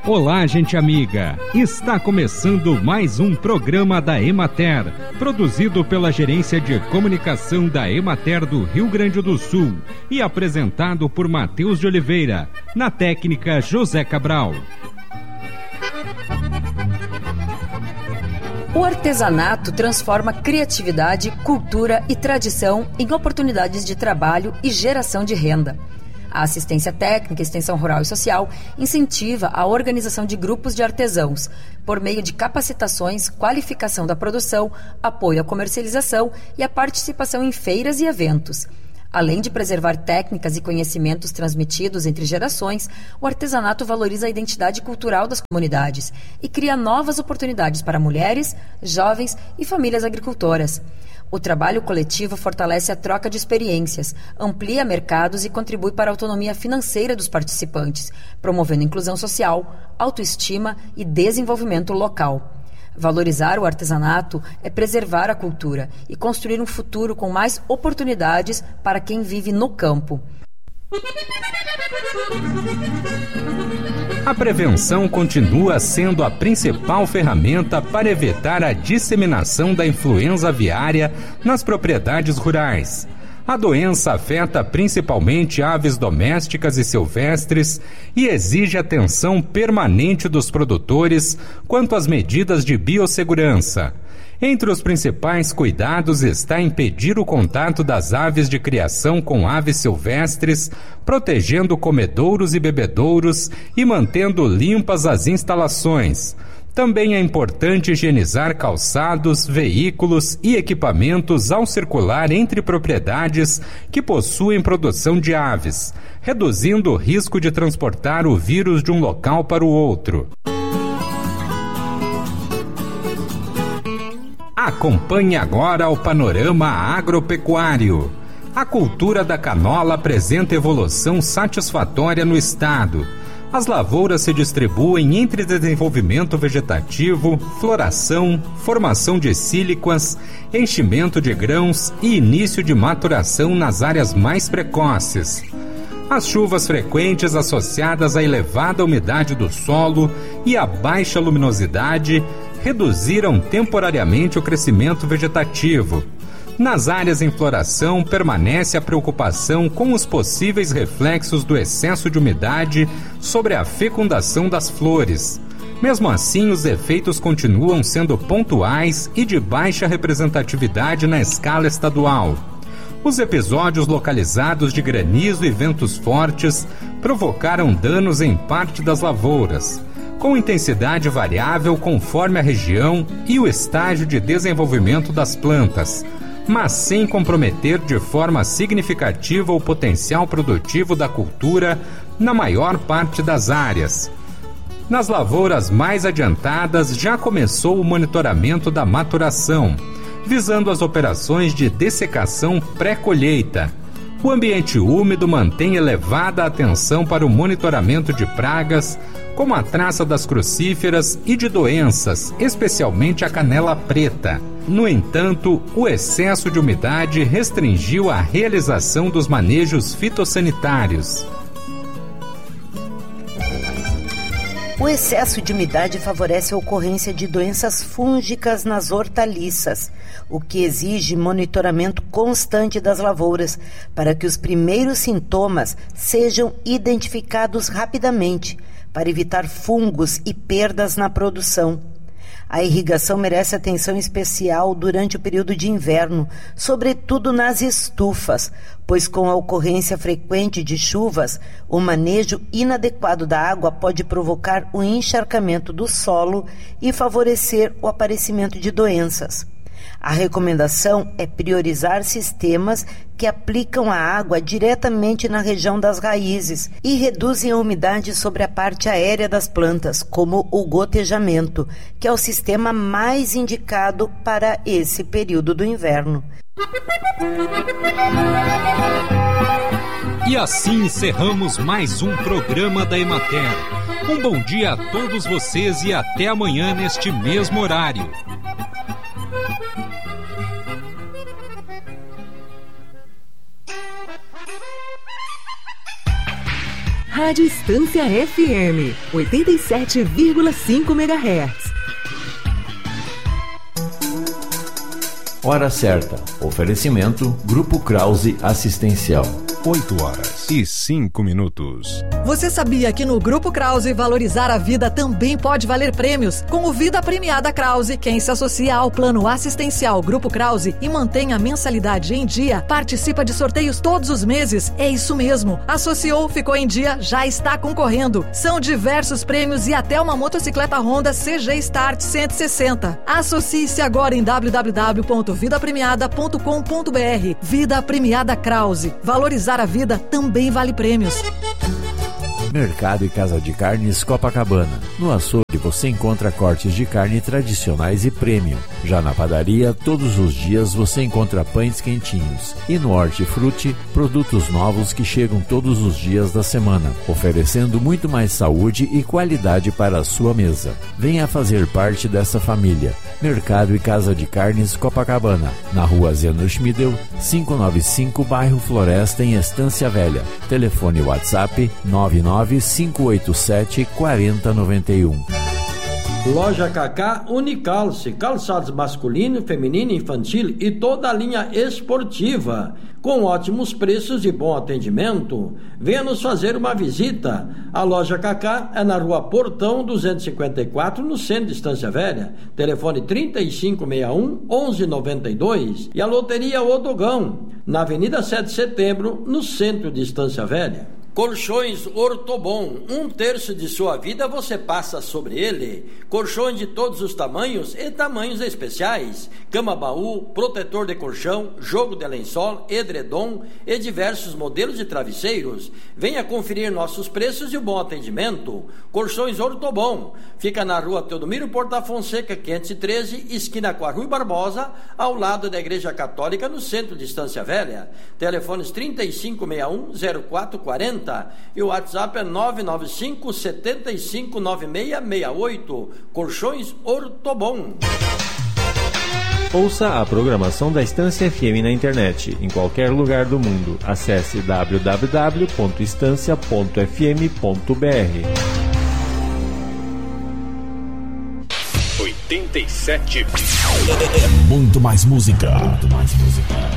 Olá, gente amiga! Está começando mais um programa da Emater, produzido pela Gerência de Comunicação da Emater do Rio Grande do Sul e apresentado por Matheus de Oliveira, na técnica José Cabral. O artesanato transforma criatividade, cultura e tradição em oportunidades de trabalho e geração de renda. A assistência técnica, extensão rural e social incentiva a organização de grupos de artesãos, por meio de capacitações, qualificação da produção, apoio à comercialização e a participação em feiras e eventos. Além de preservar técnicas e conhecimentos transmitidos entre gerações, o artesanato valoriza a identidade cultural das comunidades e cria novas oportunidades para mulheres, jovens e famílias agricultoras. O trabalho coletivo fortalece a troca de experiências, amplia mercados e contribui para a autonomia financeira dos participantes, promovendo inclusão social, autoestima e desenvolvimento local. Valorizar o artesanato é preservar a cultura e construir um futuro com mais oportunidades para quem vive no campo. A prevenção continua sendo a principal ferramenta para evitar a disseminação da influenza aviária nas propriedades rurais. A doença afeta principalmente aves domésticas e silvestres e exige atenção permanente dos produtores quanto às medidas de biossegurança. Entre os principais cuidados está impedir o contato das aves de criação com aves silvestres, protegendo comedouros e bebedouros e mantendo limpas as instalações. Também é importante higienizar calçados, veículos e equipamentos ao circular entre propriedades que possuem produção de aves, reduzindo o risco de transportar o vírus de um local para o outro. Acompanhe agora o panorama agropecuário. A cultura da canola apresenta evolução satisfatória no estado. As lavouras se distribuem entre desenvolvimento vegetativo, floração, formação de síliquas, enchimento de grãos e início de maturação nas áreas mais precoces. As chuvas frequentes associadas à elevada umidade do solo e à baixa luminosidade reduziram temporariamente o crescimento vegetativo. Nas áreas em floração, permanece a preocupação com os possíveis reflexos do excesso de umidade sobre a fecundação das flores. Mesmo assim, os efeitos continuam sendo pontuais e de baixa representatividade na escala estadual. Os episódios localizados de granizo e ventos fortes provocaram danos em parte das lavouras, com intensidade variável conforme a região e o estágio de desenvolvimento das plantas, mas sem comprometer de forma significativa o potencial produtivo da cultura na maior parte das áreas. Nas lavouras mais adiantadas já começou o monitoramento da maturação, visando as operações de dessecação pré-colheita. O ambiente úmido mantém elevada atenção para o monitoramento de pragas, como a traça das crucíferas e de doenças, especialmente a canela preta. No entanto, o excesso de umidade restringiu a realização dos manejos fitossanitários. O excesso de umidade favorece a ocorrência de doenças fúngicas nas hortaliças, o que exige monitoramento constante das lavouras para que os primeiros sintomas sejam identificados rapidamente, para evitar fungos e perdas na produção. A irrigação merece atenção especial durante o período de inverno, sobretudo nas estufas, pois com a ocorrência frequente de chuvas, o manejo inadequado da água pode provocar o encharcamento do solo e favorecer o aparecimento de doenças. A recomendação é priorizar sistemas que aplicam a água diretamente na região das raízes e reduzem a umidade sobre a parte aérea das plantas, como o gotejamento, que é o sistema mais indicado para esse período do inverno. E assim encerramos mais um programa da Emater. Um bom dia a todos vocês e até amanhã neste mesmo horário. Rádio Estância FM, 87,5 MHz. Hora certa. Oferecimento Grupo Krause Assistencial. 8h05. Você sabia que no Grupo Krause valorizar a vida também pode valer prêmios? Com o Vida Premiada Krause, quem se associa ao plano assistencial Grupo Krause e mantém a mensalidade em dia, participa de sorteios todos os meses. É isso mesmo. Associou, ficou em dia, já está concorrendo. São diversos prêmios e até uma motocicleta Honda CG Start 160. Associe-se agora em www.vidapremiada.com.br. Vida Premiada Krause. Valorizar a vida também vale prêmios. Mercado e Casa de Carnes Copacabana. No açougue você encontra cortes de carne tradicionais e premium. Já na padaria, todos os dias você encontra pães quentinhos. E no Hortifruti, produtos novos que chegam todos os dias da semana, oferecendo muito mais saúde e qualidade para a sua mesa. Venha fazer parte dessa família. Mercado e Casa de Carnes Copacabana, na rua Zeno Schmidel, 595, bairro Floresta, em Estância Velha. Telefone WhatsApp 99587-4091. Loja Cacá Unicalce, calçados masculino, feminino, infantil e toda a linha esportiva, com ótimos preços e bom atendimento. Venha nos fazer uma visita. A Loja Cacá é na rua Portão 254, no centro de Estância Velha. Telefone 3561-1192. E a Loteria Odogão, na Avenida 7 de Setembro, no centro de Estância Velha. Colchões Ortobon, 1/3 de sua vida você passa sobre ele. Colchões de todos os tamanhos e tamanhos especiais. Cama-baú, protetor de colchão, jogo de lençol, edredom e diversos modelos de travesseiros. Venha conferir nossos preços e o bom atendimento. Colchões Ortobon, fica na rua Teodomiro Porta Fonseca, 513, esquina com a Rui Barbosa, ao lado da Igreja Católica, no centro de Estância Velha. Telefones 3561-0440 e o WhatsApp é 995-759668. Colchões Ortobon. Ouça a programação da Estância FM na internet, em qualquer lugar do mundo. Acesse www.estancia.fm.br. 87. Muito mais música. Muito mais música.